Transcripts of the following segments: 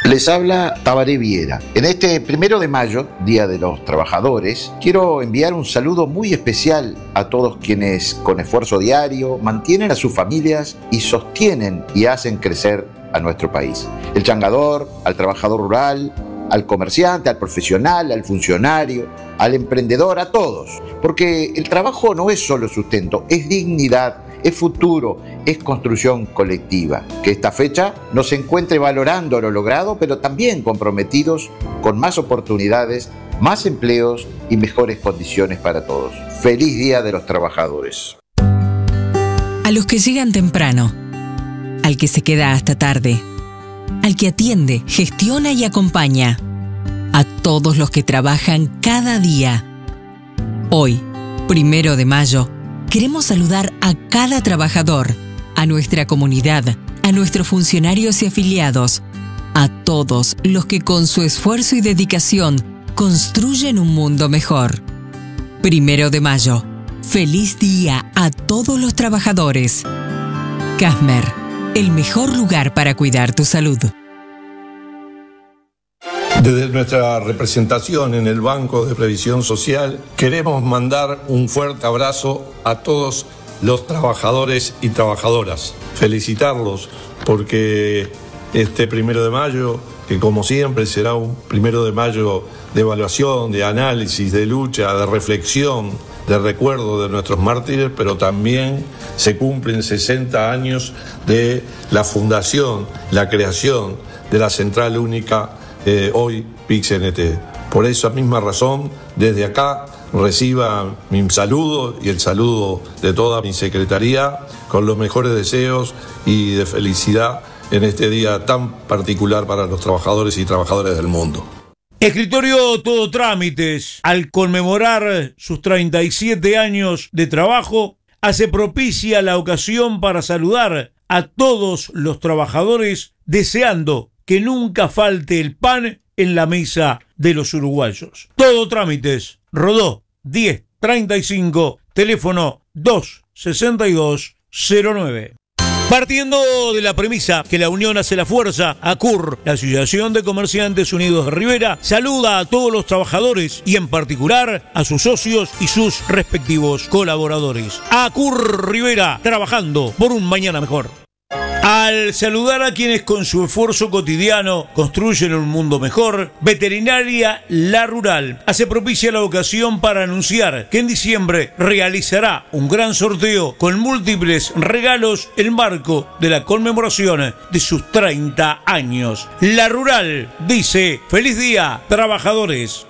Les habla Tabaré Viera. En este 1 de mayo, Día de los Trabajadores, quiero enviar un saludo muy especial a todos quienes con esfuerzo diario mantienen a sus familias y sostienen y hacen crecer a nuestro país. El changador, al trabajador rural, al comerciante, al profesional, al funcionario, al emprendedor, a todos. Porque el trabajo no es solo sustento, es dignidad, es futuro, es construcción colectiva. Que esta fecha nos encuentre valorando lo logrado, pero también comprometidos con más oportunidades, más empleos y mejores condiciones para todos. ¡Feliz Día de los Trabajadores! A los que llegan temprano, al que se queda hasta tarde, al que atiende, gestiona y acompaña, a todos los que trabajan cada día. Hoy, 1 de mayo, queremos saludar a cada trabajador, a nuestra comunidad, a nuestros funcionarios y afiliados, a todos los que con su esfuerzo y dedicación construyen un mundo mejor. 1 de mayo, feliz día a todos los trabajadores. Casmer, el mejor lugar para cuidar tu salud. Desde nuestra representación en el Banco de Previsión Social, queremos mandar un fuerte abrazo a todos los trabajadores y trabajadoras. Felicitarlos porque este 1 de mayo, que como siempre será un 1 de mayo de evaluación, de análisis, de lucha, de reflexión, de recuerdo de nuestros mártires, pero también se cumplen 60 años de la fundación, la creación de la Central Única hoy PIC-CNT. Por esa misma razón, desde acá reciba mi saludo y el saludo de toda mi secretaría con los mejores deseos y de felicidad en este día tan particular para los trabajadores y trabajadoras del mundo. Escritorio Todo Trámites, al conmemorar sus 37 años de trabajo, hace propicia la ocasión para saludar a todos los trabajadores, deseando que nunca falte el pan en la mesa de los uruguayos. Todo Trámites, Rodó 1035, teléfono 26209. Partiendo de la premisa que la unión hace la fuerza, ACUR, la Asociación de Comerciantes Unidos de Rivera, saluda a todos los trabajadores y en particular a sus socios y sus respectivos colaboradores. ACUR Rivera, trabajando por un mañana mejor. Al saludar a quienes con su esfuerzo cotidiano construyen un mundo mejor, Veterinaria La Rural hace propicia la ocasión para anunciar que en diciembre realizará un gran sorteo con múltiples regalos en marco de la conmemoración de sus 30 años. La Rural dice: ¡Feliz día, trabajadores!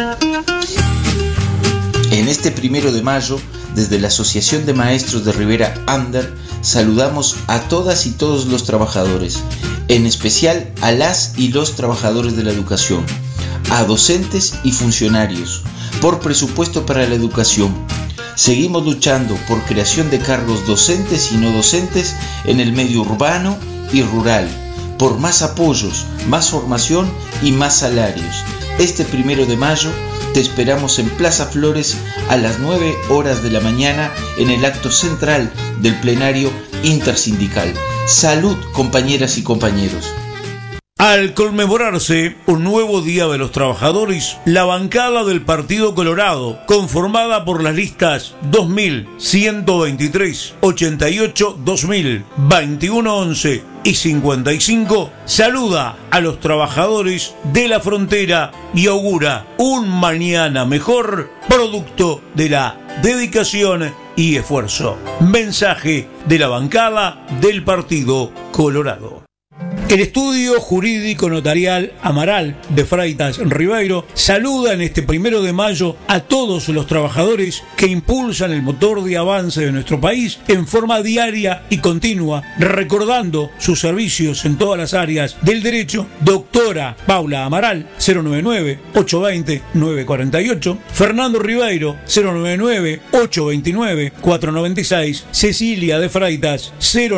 En este 1 de mayo, desde la Asociación de Maestros de Rivera Ander, saludamos a todas y todos los trabajadores, en especial a las y los trabajadores de la educación, a docentes y funcionarios, por presupuesto para la educación. Seguimos luchando por creación de cargos docentes y no docentes en el medio urbano y rural, por más apoyos, más formación y más salarios. Este 1 de mayo te esperamos en Plaza Flores a las 9 horas de la mañana en el acto central del plenario intersindical. Salud, compañeras y compañeros. Al conmemorarse un nuevo Día de los Trabajadores, la bancada del Partido Colorado, conformada por las listas 2123, 88, 2000, 2111 y 55, saluda a los trabajadores de la frontera y augura un mañana mejor, producto de la dedicación y esfuerzo. Mensaje de la bancada del Partido Colorado. El Estudio Jurídico Notarial Amaral de Freitas Ribeiro saluda en este 1 de mayo a todos los trabajadores que impulsan el motor de avance de nuestro país en forma diaria y continua, recordando sus servicios en todas las áreas del derecho. Doctora Paula Amaral, 099-820-948, Fernando Ribeiro, 099-829-496, Cecilia de Freitas,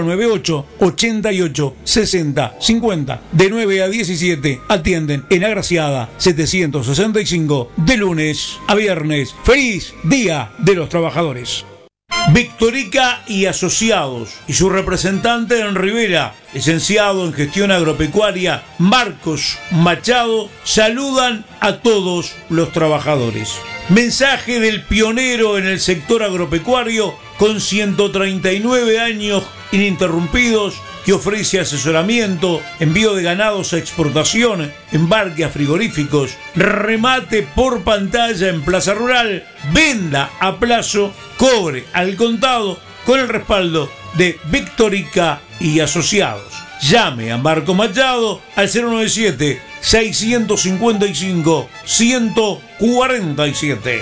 098-88-60-50. De 9 a 17 atienden en Agraciada 765 de lunes a viernes. ¡Feliz Día de los Trabajadores! Victorica y Asociados y su representante en Rivera, licenciado en Gestión Agropecuaria, Marcos Machado, saludan a todos los trabajadores. Mensaje del pionero en el sector agropecuario con 139 años ininterrumpidos, que ofrece asesoramiento, envío de ganados a exportación, embarque a frigoríficos, remate por pantalla en Plaza Rural, venda a plazo, cobre al contado, con el respaldo de Victorica y Asociados. Llame a Marco Machado al 097-655-147.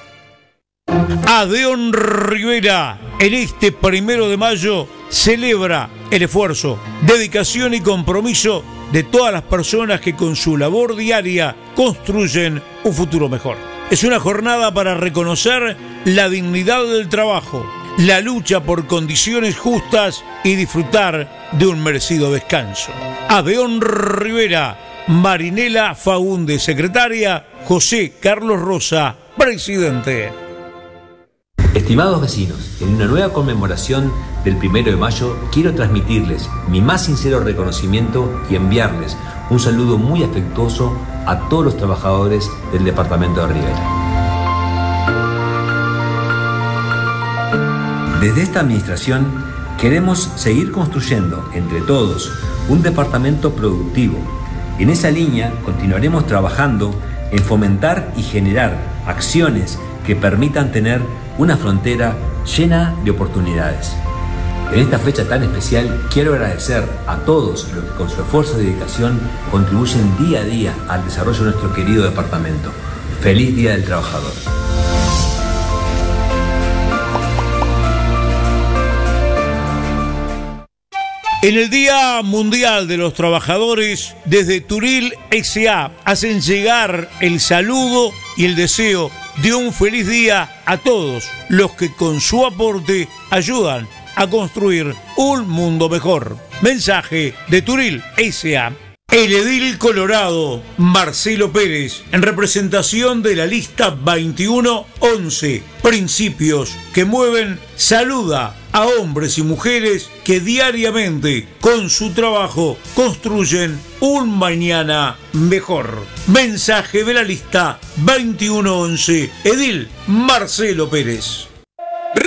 Adeón Rivera, en este 1 de mayo, celebra el esfuerzo, dedicación y compromiso de todas las personas que con su labor diaria construyen un futuro mejor. Es una jornada para reconocer la dignidad del trabajo, la lucha por condiciones justas y disfrutar de un merecido descanso. Adeón Rivera, Marinela Faúndez, secretaria, José Carlos Rosa, presidente. Estimados vecinos, en una nueva conmemoración del 1 de mayo quiero transmitirles mi más sincero reconocimiento y enviarles un saludo muy afectuoso a todos los trabajadores del departamento de Rivera. Desde esta administración queremos seguir construyendo entre todos un departamento productivo. En esa línea continuaremos trabajando en fomentar y generar acciones que permitan tener una frontera llena de oportunidades. En esta fecha tan especial quiero agradecer a todos los que con su esfuerzo y dedicación contribuyen día a día al desarrollo de nuestro querido departamento. ¡Feliz Día del Trabajador! En el Día Mundial de los Trabajadores, desde Turil S.A. hacen llegar el saludo y el deseo de un feliz día a todos los que con su aporte ayudan a construir un mundo mejor. Mensaje de Turil S.A. El edil colorado Marcelo Pérez, en representación de la lista 2111, Principios que Mueven, saluda a hombres y mujeres que diariamente con su trabajo construyen un mañana mejor. Mensaje de la lista 2111, edil Marcelo Pérez.